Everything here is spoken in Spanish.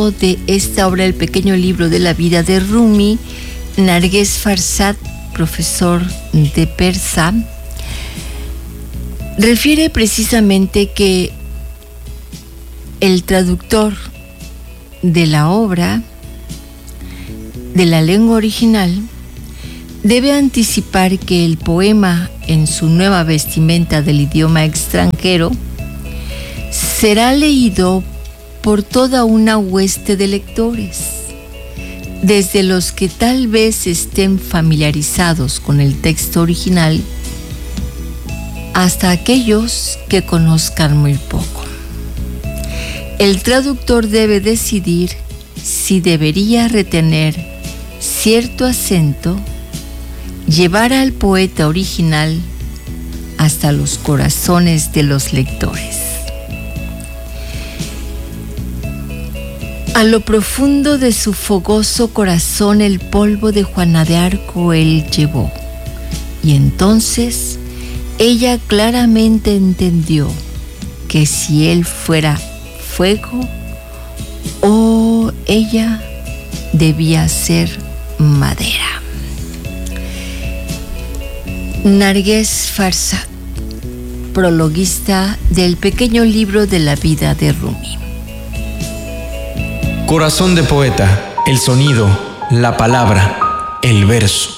autor de esta obra, El pequeño libro de la vida de Rumi, Narges Farsad, profesor de persa, refiere precisamente que el traductor de la obra, de la lengua original, debe anticipar que el poema, en su nueva vestimenta del idioma extranjero, será leído por toda una hueste de lectores, desde los que tal vez estén familiarizados con el texto original hasta aquellos que conozcan muy poco. El traductor debe decidir si debería retener cierto acento, llevar al poeta original hasta los corazones de los lectores. A lo profundo de su fogoso corazón el polvo de Juana de Arco él llevó, y entonces ella claramente entendió que si él fuera fuego, ella debía ser madera. Narges Farsad, prologuista del pequeño libro de la vida de Rumi. Corazón de poeta, el sonido, la palabra, el verso.